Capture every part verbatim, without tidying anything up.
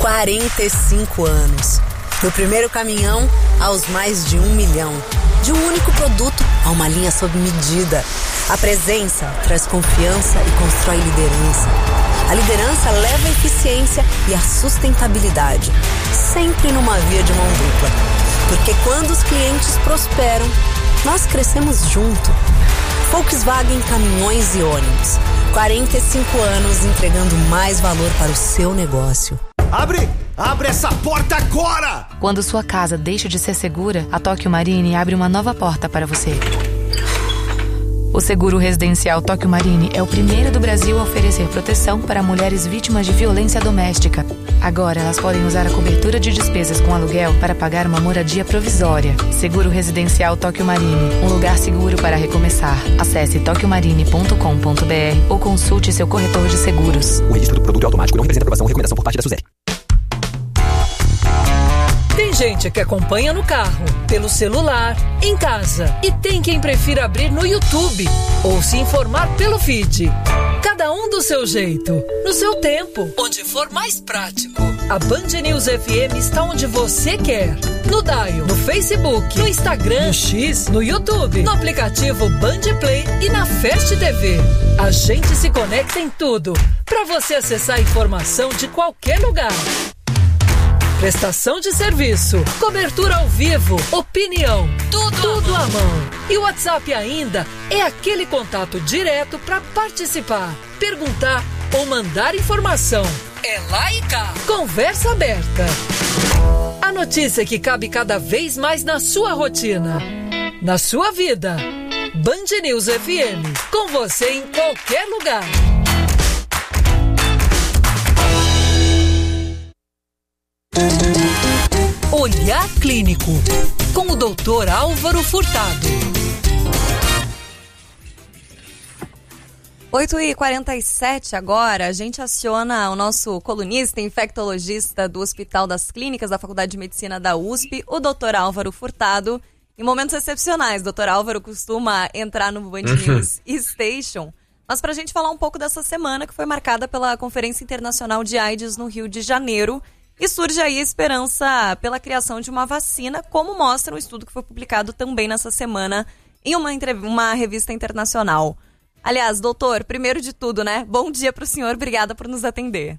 quarenta e cinco anos. Do primeiro caminhão aos mais de um milhão. De um único produto a uma linha sob medida. A presença traz confiança e constrói liderança. A liderança leva a eficiência e a sustentabilidade. Sempre numa via de mão dupla. Porque quando os clientes prosperam, nós crescemos junto. Volkswagen Caminhões e Ônibus. quarenta e cinco anos entregando mais valor para o seu negócio. Abre! Abre essa porta agora! Quando sua casa deixa de ser segura, a Tóquio Marine abre uma nova porta para você. O seguro residencial Tóquio Marine é o primeiro do Brasil a oferecer proteção para mulheres vítimas de violência doméstica. Agora elas podem usar a cobertura de despesas com aluguel para pagar uma moradia provisória. Seguro residencial Tóquio Marine, um lugar seguro para recomeçar. Acesse tóquio marine ponto com ponto b r ou consulte seu corretor de seguros. O registro do produto é automático, não representa aprovação ou recomendação por parte da SUSEP. Tem gente que acompanha no carro, pelo celular, em casa. E tem quem prefira abrir no YouTube ou se informar pelo feed. Cada um do seu jeito, no seu tempo, onde for mais prático. A Band News F M está onde você quer. No Dial, no Facebook, no Instagram, no X, no YouTube, no aplicativo Band Play e na Fast T V. A gente se conecta em tudo, para você acessar a informação de qualquer lugar. Prestação de serviço, cobertura ao vivo, opinião, tudo, tudo à mão. E o WhatsApp ainda é aquele contato direto para participar, perguntar ou mandar informação. É lá e cá. Conversa aberta. A notícia que cabe cada vez mais na sua rotina, na sua vida. Band News F M, com você em qualquer lugar. Olhar Clínico, com o doutor Álvaro Furtado. oito e quarenta e sete agora, a gente aciona o nosso colunista infectologista do Hospital das Clínicas da Faculdade de Medicina da U S P, o doutor Álvaro Furtado. Em momentos excepcionais, doutor Álvaro costuma entrar no Band News Station, mas para a gente falar um pouco dessa semana que foi marcada pela Conferência Internacional de AIDS no Rio de Janeiro. E surge aí a esperança pela criação de uma vacina, como mostra um estudo que foi publicado também nessa semana em uma, uma revista internacional. Aliás, doutor, primeiro de tudo, né? Bom dia para o senhor, obrigada por nos atender.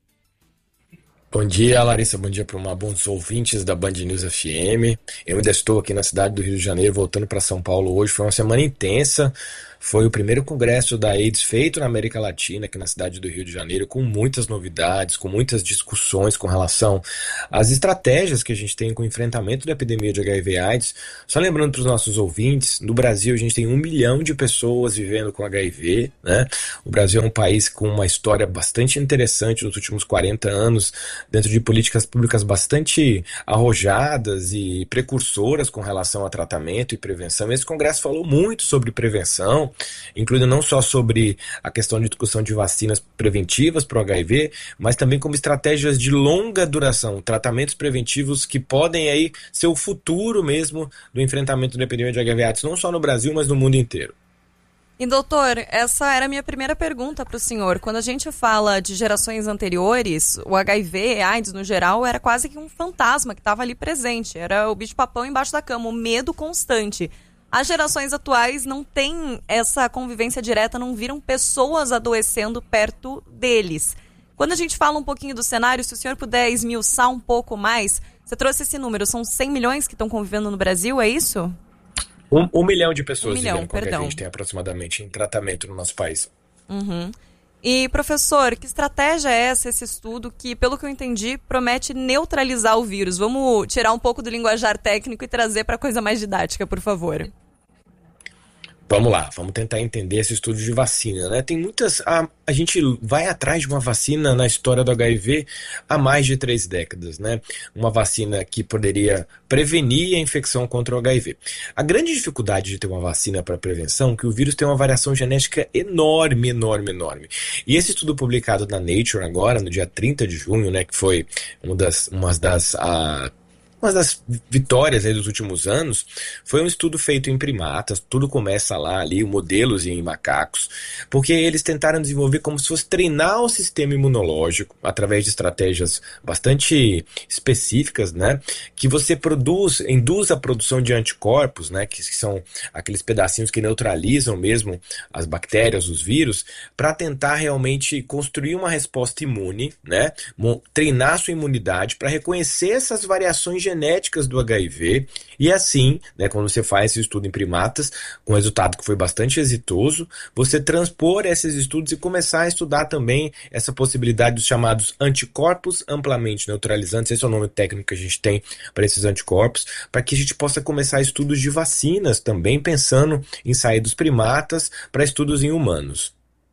Bom dia, Larissa, bom dia para uma bons ouvintes da Band News F M. Eu ainda estou aqui na cidade do Rio de Janeiro, voltando para São Paulo hoje. Foi uma semana intensa. Foi o primeiro congresso da AIDS feito na América Latina, aqui na cidade do Rio de Janeiro, com muitas novidades, com muitas discussões com relação às estratégias que a gente tem com o enfrentamento da epidemia de H I V AIDS. Só lembrando para os nossos ouvintes, no Brasil a gente tem um milhão de pessoas vivendo com H I V, né? O Brasil é um país com uma história bastante interessante nos últimos quarenta anos, dentro de políticas públicas bastante arrojadas e precursoras com relação a tratamento e prevenção. Esse congresso falou muito sobre prevenção, incluindo não só sobre a questão de discussão de vacinas preventivas para o H I V, mas também como estratégias de longa duração, tratamentos preventivos que podem aí ser o futuro mesmo do enfrentamento da epidemia de H I V AIDS, não só no Brasil, mas no mundo inteiro. E doutor, essa era a minha primeira pergunta para o senhor. Quando a gente fala de gerações anteriores, o H I V, AIDS no geral, era quase que um fantasma que estava ali presente. Era o bicho-papão embaixo da cama, o medo constante. As gerações atuais não têm essa convivência direta, não viram pessoas adoecendo perto deles. Quando a gente fala um pouquinho do cenário, se o senhor puder esmiuçar um pouco mais, você trouxe esse número, são cem milhões que estão convivendo no Brasil, é isso? Um, um milhão de pessoas um milhão, vivendo com perdão. que a gente tem aproximadamente em tratamento no nosso país. Uhum. E, professor, que estratégia é essa, esse estudo que, pelo que eu entendi, promete neutralizar o vírus? Vamos tirar um pouco do linguajar técnico e trazer para coisa mais didática, por favor. Vamos lá, vamos tentar entender esse estudo de vacina, né? Tem muitas... A, a gente vai atrás de uma vacina na história do H I V há mais de três décadas, né? Uma vacina que poderia prevenir a infecção contra o H I V. A grande dificuldade de ter uma vacina para prevenção é que o vírus tem uma variação genética enorme, enorme, enorme. E esse estudo publicado na Nature agora, no dia trinta de junho, né? Que foi uma das... Uma das a, Uma das vitórias aí dos últimos anos foi um estudo feito em primatas, tudo começa lá ali, modelos em macacos, porque eles tentaram desenvolver como se fosse treinar o sistema imunológico através de estratégias bastante específicas, né, que você produz, induz a produção de anticorpos, né, que, que são aqueles pedacinhos que neutralizam mesmo as bactérias, os vírus, para tentar realmente construir uma resposta imune, né, treinar sua imunidade para reconhecer essas variações genéticas do H I V, e assim, né, quando você faz esse estudo em primatas, com resultado que foi bastante exitoso, você transpor esses estudos e começar a estudar também essa possibilidade dos chamados anticorpos amplamente neutralizantes, esse é o nome técnico que a gente tem para esses anticorpos, para que a gente possa começar estudos de vacinas também, pensando em sair dos primatas para estudos em humanos.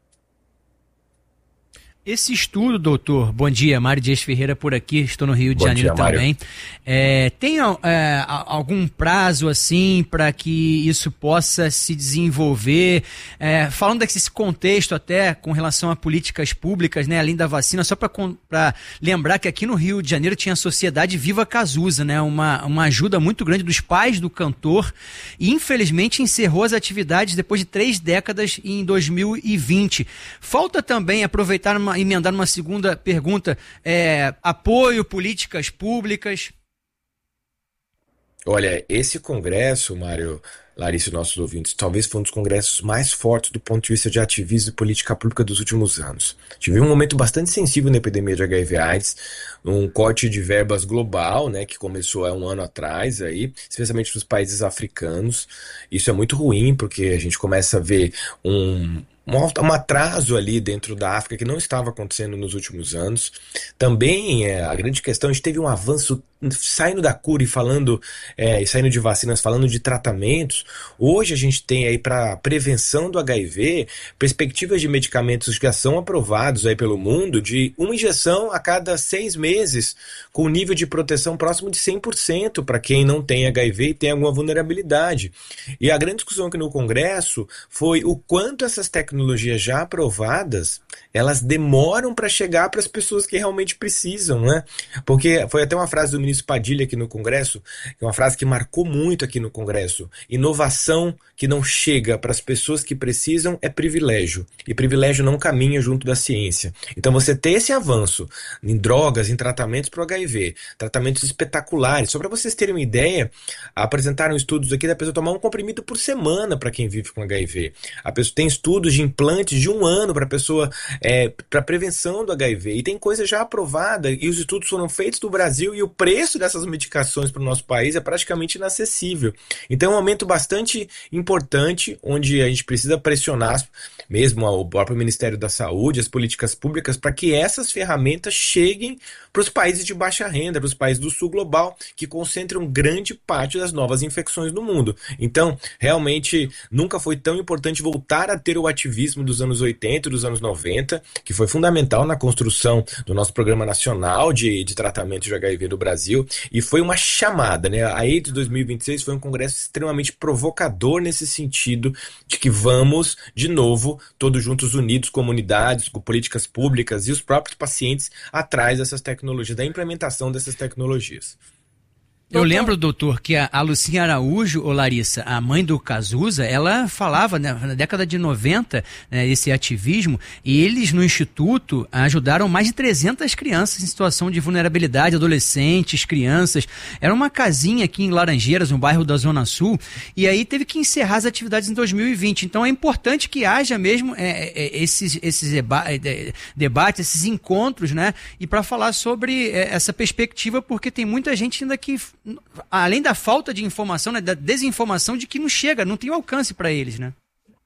Esse estudo, doutor, bom dia, Mário Dias Ferreira por aqui, estou no Rio de bom Janeiro dia, também. É, tem é, algum prazo assim para que isso possa se desenvolver? É, falando desse contexto até com relação a políticas públicas, né, além da vacina, só para lembrar que aqui no Rio de Janeiro tinha a Sociedade Viva Cazuza, né, uma, uma ajuda muito grande dos pais do cantor, e infelizmente encerrou as atividades depois de três décadas em dois mil e vinte. Falta também aproveitar uma emendar uma segunda pergunta, é, apoio, políticas públicas? Olha, esse congresso, Mário, Larissa e nossos ouvintes, talvez foi um dos congressos mais fortes do ponto de vista de ativismo e política pública dos últimos anos. Tive um momento bastante sensível na epidemia de H I V AIDS, um corte de verbas global, né, que começou há um ano atrás, aí, especialmente nos países africanos. Isso é muito ruim, porque a gente começa a ver um... um atraso ali dentro da África que não estava acontecendo nos últimos anos. Também é, a grande questão, a gente teve um avanço saindo da cura e falando, é, e saindo de vacinas, falando de tratamentos. Hoje a gente tem aí para prevenção do H I V perspectivas de medicamentos que já são aprovados aí pelo mundo de uma injeção a cada seis meses, com nível de proteção próximo de cem por cento para quem não tem H I V e tem alguma vulnerabilidade. E a grande discussão aqui no Congresso foi o quanto essas tecnologias já aprovadas, elas demoram para chegar para as pessoas que realmente precisam, né? Porque foi até uma frase do ministro Padilha aqui no Congresso, que é uma frase que marcou muito aqui no Congresso: inovação que não chega para as pessoas que precisam é privilégio, e privilégio não caminha junto da ciência. Então você ter esse avanço em drogas, em tratamentos para o H I V, tratamentos espetaculares, só para vocês terem uma ideia, apresentaram estudos aqui da pessoa tomar um comprimido por semana para quem vive com H I V. A pessoa tem estudos de implantes de um ano para a pessoa, é, para prevenção do H I V, e tem coisa já aprovada, e os estudos foram feitos no Brasil, e o preço dessas medicações para o nosso país é praticamente inacessível. Então é um momento bastante importante, onde a gente precisa pressionar mesmo o próprio Ministério da Saúde, as políticas públicas, para que essas ferramentas cheguem para os países de baixa renda, para os países do sul global, que concentram grande parte das novas infecções no mundo. Então, realmente, nunca foi tão importante voltar a ter o ativismo dos anos oitenta e dos anos noventa, que foi fundamental na construção do nosso Programa Nacional de, de Tratamento de H I V do Brasil, e foi uma chamada, né? A AIDS dois mil e vinte e seis foi um congresso extremamente provocador nesse sentido, de que vamos, de novo, todos juntos unidos, comunidades, com políticas públicas e os próprios pacientes atrás dessas tecnologias, da implementação dessas tecnologias. Eu lembro, doutor, que a, a Lucinha Araújo, ou Larissa, a mãe do Cazuza, ela falava, né, na década de noventa, né, esse ativismo, e eles no Instituto ajudaram mais de trezentas crianças em situação de vulnerabilidade, adolescentes, crianças. Era uma casinha aqui em Laranjeiras, um bairro da Zona Sul, e aí teve que encerrar as atividades em dois mil e vinte. Então é importante que haja mesmo é, é, esses, esses deba- é, debates, esses encontros, né, e para falar sobre é, essa perspectiva, porque tem muita gente ainda que, além da falta de informação, né, da desinformação, de que não chega, não tem alcance para eles, né?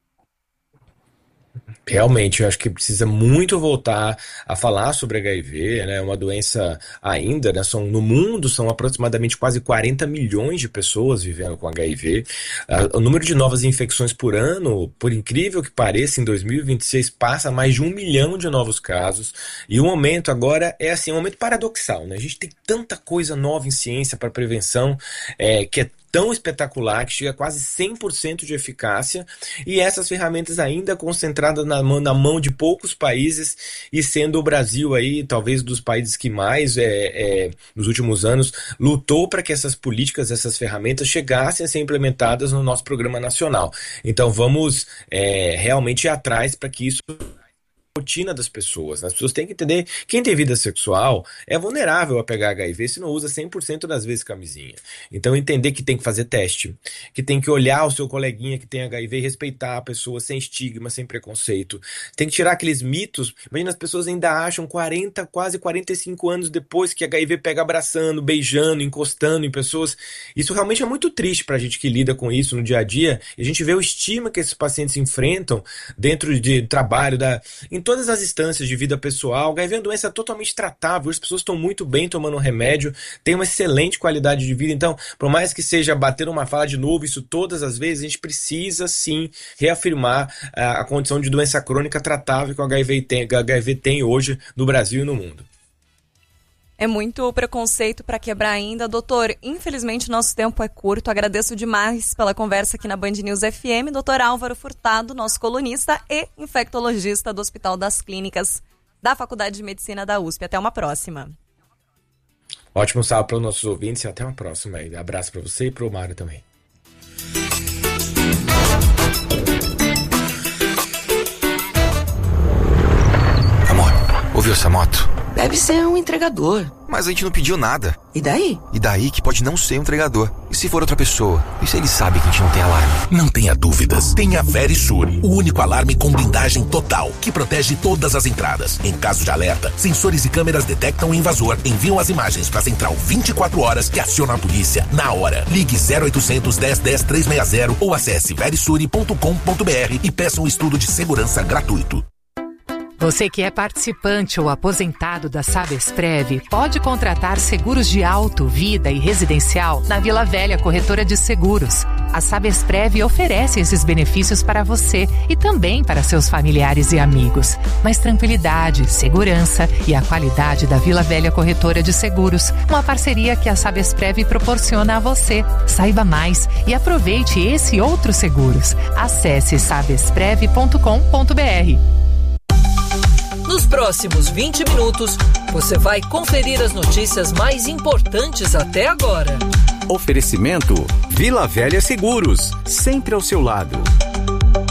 Realmente, eu acho que precisa muito voltar a falar sobre H I V, né? Uma doença ainda, né? São, no mundo são aproximadamente quase quarenta milhões de pessoas vivendo com H I V. Uh, o número de novas infecções por ano, por incrível que pareça, em dois mil e vinte e seis passa mais de um milhão de novos casos. E o momento agora é assim, um momento paradoxal, né? A gente tem tanta coisa nova em ciência para prevenção, é, que é tão espetacular que chega a quase cem por cento de eficácia, e essas ferramentas ainda concentradas na mão, na mão de poucos países, e sendo o Brasil aí talvez dos países que mais é, é, nos últimos anos lutou para que essas políticas, essas ferramentas chegassem a ser implementadas no nosso programa nacional. Então vamos é, realmente ir atrás para que isso rotina das pessoas. As pessoas têm que entender, quem tem vida sexual é vulnerável a pegar H I V se não usa cem por cento das vezes camisinha. Então entender que tem que fazer teste, que tem que olhar o seu coleguinha que tem H I V e respeitar a pessoa sem estigma, sem preconceito. Tem que tirar aqueles mitos. Imagina, as pessoas ainda acham quarenta, quase quarenta e cinco anos depois que H I V pega abraçando, beijando, encostando em pessoas. Isso realmente é muito triste pra gente que lida com isso no dia a dia. E a gente vê o estigma que esses pacientes enfrentam dentro de trabalho, da todas as instâncias de vida pessoal. H I V é uma doença totalmente tratável, as pessoas estão muito bem tomando remédio, tem uma excelente qualidade de vida. Então, por mais que seja bater uma fala de novo, isso todas as vezes, a gente precisa sim reafirmar a, a condição de doença crônica tratável que o H I V tem, H I V tem hoje no Brasil e no mundo. É muito preconceito para quebrar ainda. Doutor, infelizmente nosso tempo é curto. Agradeço demais pela conversa aqui na Band News F M. Doutor Álvaro Furtado, nosso colunista e infectologista do Hospital das Clínicas da Faculdade de Medicina da U S P. Até uma próxima. Ótimo sábado para os nossos ouvintes e até uma próxima. Abraço para você e para o Mário também. Amor, ouviu essa moto? Deve ser um entregador. Mas a gente não pediu nada. E daí? E daí que pode não ser um entregador. E se for outra pessoa? E se ele sabe que a gente não tem alarme? Não tenha dúvidas. Tenha a Verisure, o único alarme com blindagem total, que protege todas as entradas. Em caso de alerta, sensores e câmeras detectam o invasor, enviam as imagens para a central vinte e quatro horas e acionam a polícia na hora. Ligue zero oitocentos, dez, dez, trezentos e sessenta ou acesse verisure ponto com ponto b r e peça um estudo de segurança gratuito. Você que é participante ou aposentado da Sabesprev pode contratar seguros de auto, vida e residencial na Vila Velha Corretora de Seguros. A Sabesprev oferece esses benefícios para você e também para seus familiares e amigos. Mas tranquilidade, segurança e a qualidade da Vila Velha Corretora de Seguros. Uma parceria que a Sabesprev proporciona a você. Saiba mais e aproveite esse e outros seguros. Acesse sabesprev ponto com ponto b r. Nos próximos vinte minutos, você vai conferir as notícias mais importantes até agora. Oferecimento Vila Velha Seguros, sempre ao seu lado.